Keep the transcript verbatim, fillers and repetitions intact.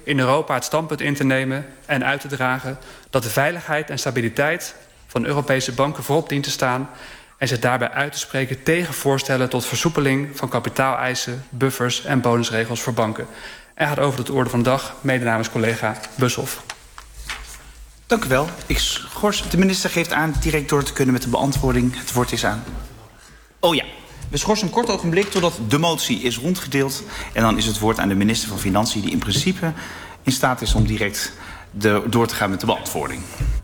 in Europa het standpunt in te nemen en uit te dragen dat de veiligheid en stabiliteit van Europese banken voorop dient te staan en zich daarbij uit te spreken tegen voorstellen tot versoepeling van kapitaaleisen, buffers en bonusregels voor banken. En gaat over tot de orde van de dag, mede namens collega Bushoff. Dank u wel. Ik schors. De minister geeft aan direct door te kunnen met de beantwoording. Het woord is aan. Oh ja. We schorsen een kort ogenblik totdat de motie is rondgedeeld. En dan is het woord aan de minister van Financiën, die in principe in staat is om direct de, door te gaan met de beantwoording.